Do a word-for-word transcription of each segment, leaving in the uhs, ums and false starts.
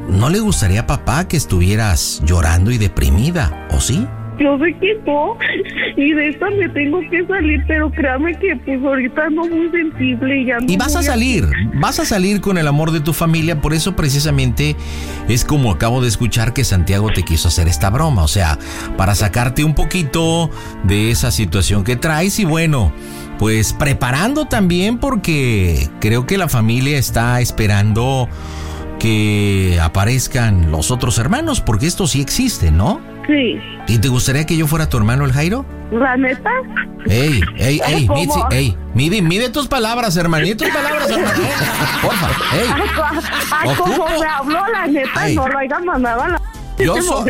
¿no le gustaría a papá que estuvieras llorando y deprimida, o sí? Yo sé que no, y de esta me tengo que salir, pero créame que pues ahorita no muy sensible y ya no. Y vas a salir, vas a salir con el amor de tu familia, por eso precisamente es como acabo de escuchar que Santiago te quiso hacer esta broma, o sea, para sacarte un poquito de esa situación que traes y bueno, pues preparando también porque creo que la familia está esperando que aparezcan los otros hermanos, porque esto sí existe, ¿no? Sí. ¿Y te gustaría que yo fuera tu hermano, el Jairo? ¿La neta? Ey, ey, ey, ¿Cómo? Mitzi, ey, mide, mide tus palabras, hermano, mide tus palabras, hermano, eh. Porfa, ey. Ay, como me habló, la neta, Ey. no lo haya mandado a la... Yo soy...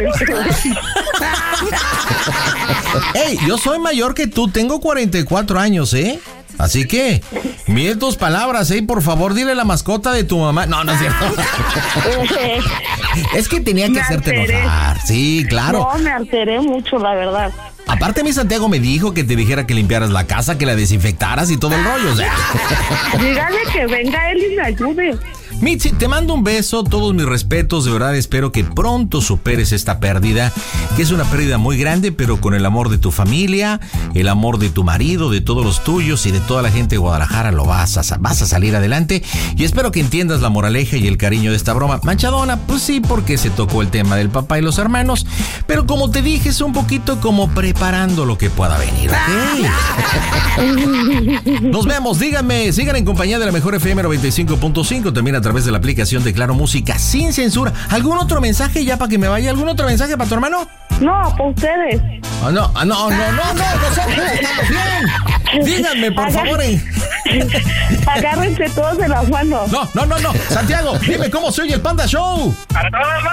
Ey, yo soy mayor que tú, tengo cuarenta y cuatro años, ¿eh? Así que, mide tus palabras, ¿eh? Por favor, dile la mascota de tu mamá. No, no es cierto. Es que tenía que Me hacerte alteré. enojar. Sí, claro. No, me alteré mucho, la verdad. Aparte, mi Santiago me dijo que te dijera que limpiaras la casa, que la desinfectaras y todo el rollo, o sea. Dígale que venga él y me ayude. Mitzi, te mando un beso, todos mis respetos, de verdad espero que pronto superes esta pérdida, que es una pérdida muy grande, pero con el amor de tu familia, el amor de tu marido, de todos los tuyos y de toda la gente de Guadalajara lo vas a, vas a salir adelante y espero que entiendas la moraleja y el cariño de esta broma. Manchadona, pues sí, porque se tocó el tema del papá y los hermanos, pero como te dije, es un poquito como preparando lo que pueda venir, ¿ok? Nos vemos, díganme, sigan en compañía de la mejor F M noventa y cinco punto cinco, también a través de la aplicación de Claro Música sin censura. ¿Algún otro mensaje ya para que me vaya? ¿Algún otro mensaje para tu hermano? No, para ustedes. Ah, no, ah, no, no, no, no, nosotros estamos bien. Díganme, por Agar- favor. eh. Agárrense todos de las manos. No, no, no, no. Santiago, dime cómo se oye el Panda Show. ¡A toda